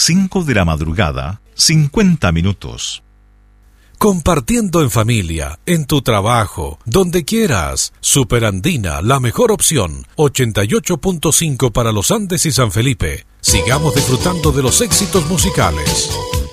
5 de la madrugada, 50 minutos. Compartiendo en familia, en tu trabajo, donde quieras. Superandina, la mejor opción. 88.5 para los Andes y San Felipe. Sigamos disfrutando de los éxitos musicales.